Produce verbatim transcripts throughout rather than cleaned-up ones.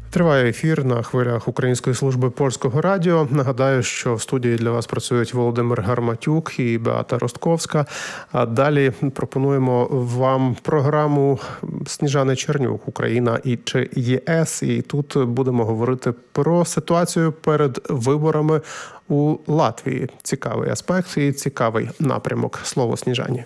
Триває ефір на хвилях Української служби польського радіо. Нагадаю, що в студії для вас працюють Володимир Гарматюк і Беата Ростковська. А далі пропонуємо вам програму Сніжани Чернюк «Україна і чи ЄС». І тут будемо говорити про ситуацію перед виборами у Латвії. Цікавий аспект і цікавий напрямок. Слово Сніжані.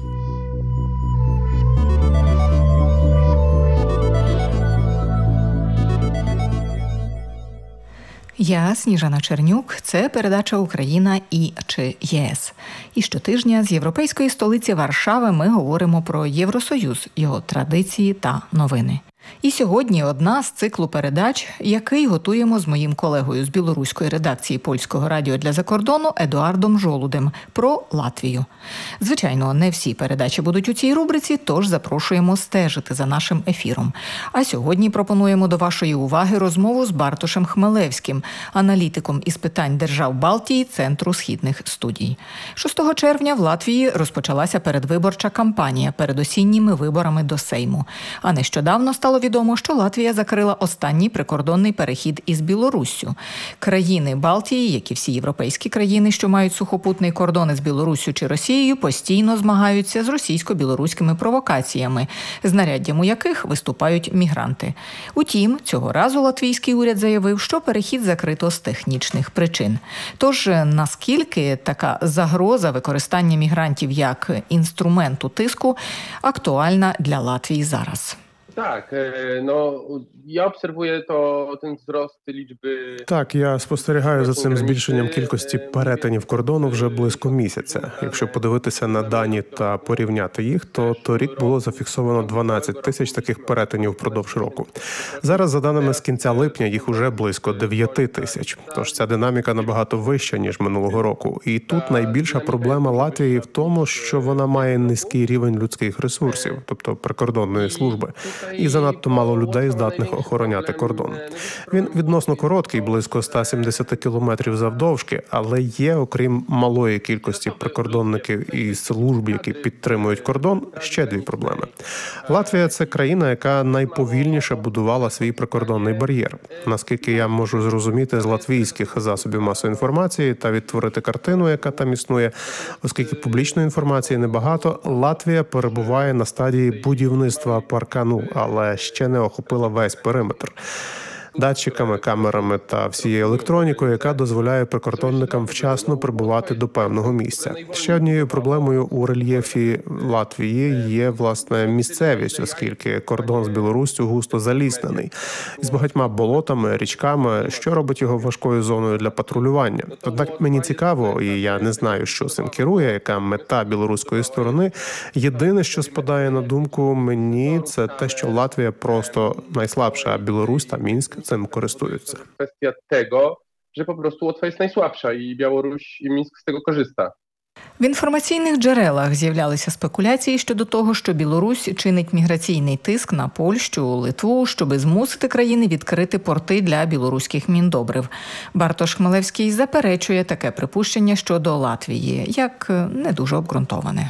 Я, Сніжана Чернюк, це передача «Україна і чи ЄС». І щотижня з європейської столиці Варшави ми говоримо про Євросоюз, його традиції та новини. І сьогодні одна з циклу передач, який готуємо з моїм колегою з білоруської редакції Польського радіо для закордону Едуардом Жолудем про Латвію. Звичайно, не всі передачі будуть у цій рубриці, тож запрошуємо стежити за нашим ефіром. А сьогодні пропонуємо до вашої уваги розмову з Бартошем Хмелевським, аналітиком із питань держав Балтії Центру східних студій. шостого червня в Латвії розпочалася передвиборча кампанія перед осінніми виборами до Сейму. А нещодавно стало відомо, що Латвія закрила останній прикордонний перехід із Білоруссю. Країни Балтії, як і всі європейські країни, що мають сухопутний кордон із Білоруссю чи Росією, постійно змагаються з російсько-білоруськими провокаціями, знаряддям у яких виступають мігранти. Утім, цього разу латвійський уряд заявив, що перехід закрито з технічних причин. Тож, наскільки така загроза використання мігрантів як інструменту тиску актуальна для Латвії зараз? Tak, no ja obserwuję to ten wzrost liczby... Так, я спостерігаю за цим збільшенням кількості перетинів кордону вже близько місяця. Якщо подивитися на дані та порівняти їх, то торік було зафіксовано дванадцять тисяч таких перетинів впродовж року. Зараз, за даними з кінця липня, їх уже близько дев'ять тисяч. Тож ця динаміка набагато вища, ніж минулого року. І тут найбільша проблема Латвії в тому, що вона має низький рівень людських ресурсів, тобто прикордонної служби, і занадто мало людей, здатних охороняти кордон. Він відносно короткий, близько сто сімдесят кілометрів завдовжки, але є, окрім малої кількості прикордонників і служб, які підтримують кордон, ще дві проблеми. Латвія – це країна, яка найповільніше будувала свій прикордонний бар'єр. Наскільки я можу зрозуміти з латвійських засобів масової інформації та відтворити картину, яка там існує, оскільки публічної інформації небагато, Латвія перебуває на стадії будівництва паркану, але ще не охопила весь периметр датчиками, камерами та всією електронікою, яка дозволяє прикордонникам вчасно прибувати до певного місця. Ще однією проблемою у рельєфі Латвії є, власне, місцевість, оскільки кордон з Білоруссю густо заліснений, з багатьма болотами, річками, що робить його важкою зоною для патрулювання. Однак мені цікаво, і я не знаю, що цим керує, яка мета білоруської сторони. Єдине, що спадає на думку мені, це те, що Латвія просто найслабша, а Білорусь та Мінськ цим користуються. Kwestia tego, że po prostu Łotwa jest najsłabsza i Białoruś i Mińsk z tego korzysta. В інформаційних джерелах з'являлися спекуляції щодо того, що Білорусь чинить міграційний тиск на Польщу, Литву, щоби змусити країни відкрити порти для білоруських міндобрив. Бартош Хмелевський заперечує таке припущення щодо Латвії, як не дуже обґрунтоване.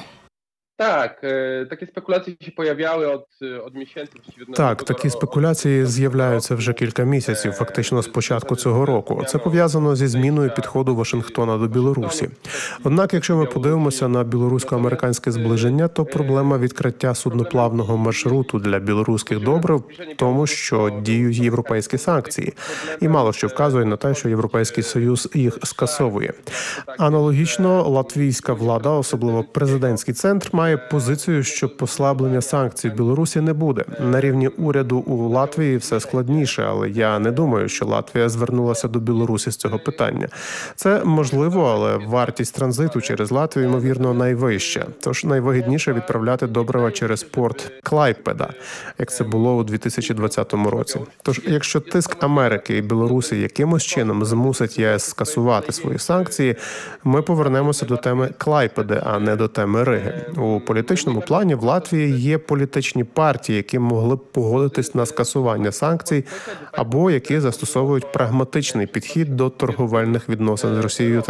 Так, такі спекуляції ще появляли от, от місяців. Так, такі спекуляції з'являються вже кілька місяців, фактично з початку цього року. Це пов'язано зі зміною підходу Вашингтона до Білорусі. Однак, якщо ми подивимося на білорусько-американське зближення, то проблема відкриття судноплавного маршруту для білоруських добрив в тому, що діють європейські санкції. І мало що вказує на те, що Європейський Союз їх скасовує. Аналогічно, латвійська влада, особливо президентський центр, має має позицію, що послаблення санкцій Білорусі не буде. На рівні уряду у Латвії все складніше, але я не думаю, що Латвія звернулася до Білорусі з цього питання. Це можливо, але вартість транзиту через Латвію, ймовірно, найвища. Тож найвигідніше відправляти добрива через порт Клайпеда, як це було у дві тисячі двадцятому році. Тож, якщо тиск Америки і Білорусі якимось чином змусить ЄС скасувати свої санкції, ми повернемося до теми Клайпеди, а не до теми Риги. У політичному плані в Латвії є політичні партії, які могли б погодитись на скасування санкцій або які застосовують прагматичний підхід до торговельних відносин з Росією та